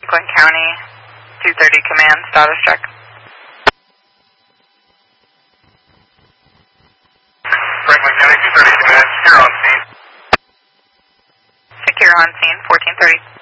Glen County, 230 command, status check. Franklin County, 230 command, secure on scene. Secure on scene, 1430.